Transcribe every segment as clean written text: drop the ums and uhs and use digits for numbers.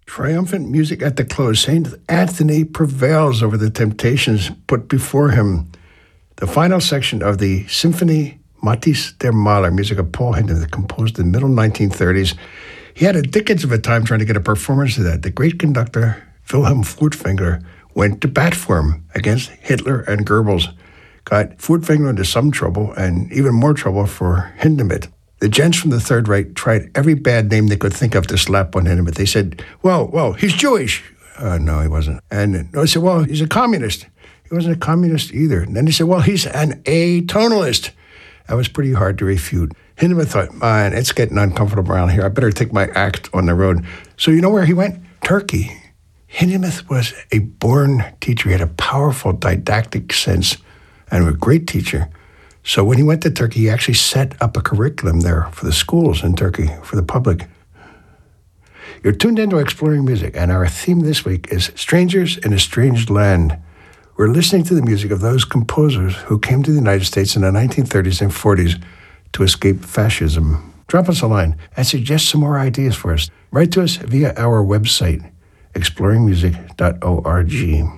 Triumphant music at the close. St. Anthony prevails over the temptations put before him. The final section of the Symphonie Matthäus der Maler, music of Paul Hindemith, composed in the middle 1930s. He had a dickens of a time trying to get a performance of that. The great conductor, Wilhelm Furtwängler, went to bat for him against Hitler and Goebbels. Got Furtwängler into some trouble, and even more trouble for Hindemith. The gents from the Third Reich tried every bad name they could think of to slap on Hindemith. They said, well, he's Jewish. No, he wasn't. And they said, well, he's a communist. He wasn't a communist either. And then they said, well, he's an atonalist. That was pretty hard to refute. Hindemith thought, man, it's getting uncomfortable around here. I better take my act on the road. So you know where he went? Turkey. Hindemith was a born teacher. He had a powerful didactic sense and a great teacher. So when he went to Turkey, he actually set up a curriculum there for the schools in Turkey, for the public. You're tuned into Exploring Music, and our theme this week is Strangers in a Strange Land. We're listening to the music of those composers who came to the United States in the 1930s and 40s to escape fascism. Drop us a line and suggest some more ideas for us. Write to us via our website, exploringmusic.org.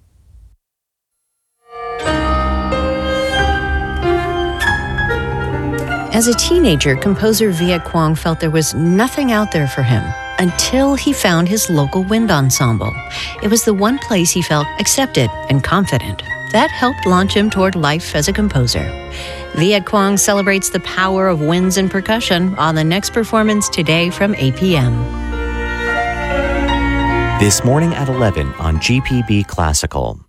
As a teenager, composer Viet Quang felt there was nothing out there for him until he found his local wind ensemble. It was the one place he felt accepted and confident. That helped launch him toward life as a composer. Viet Quang celebrates the power of winds and percussion on the next performance today from 8 p.m. This morning at 11 on GPB Classical.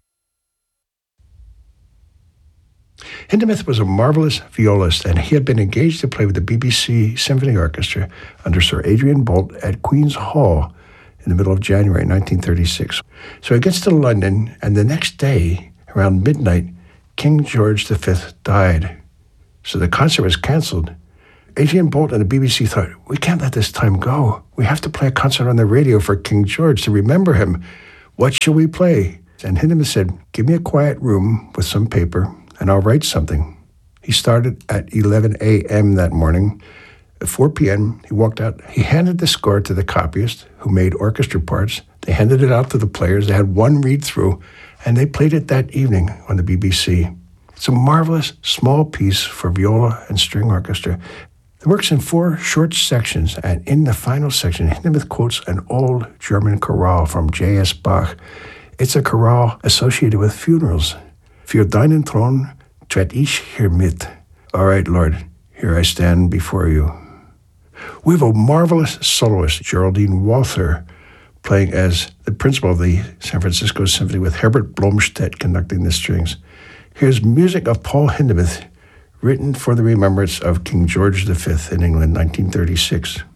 Hindemith was a marvelous violist, and he had been engaged to play with the BBC Symphony Orchestra under Sir Adrian Boult at Queen's Hall in the middle of January 1936. So he gets to London, and the next day, around midnight, King George V died. So the concert was canceled. Adrian Boult and the BBC thought, we can't let this time go. We have to play a concert on the radio for King George to remember him. What shall we play? And Hindemith said, give me a quiet room with some paper, and I'll write something. He started at 11 a.m. that morning. At 4 p.m., he walked out. He handed the score to the copyist, who made orchestra parts. They handed it out to the players. They had one read-through, and they played it that evening on the BBC. It's a marvelous small piece for viola and string orchestra. It works in 4 short sections, and in the final section, Hindemith quotes an old German chorale from J.S. Bach. It's a chorale associated with funerals. Für deinen Thron tritt ich hier mit. All right, Lord, here I stand before you. We have a marvelous soloist, Geraldine Walther, playing as the principal of the San Francisco Symphony with Herbert Blomstedt conducting the strings. Here's music of Paul Hindemith, written for the remembrance of King George V in England, 1936.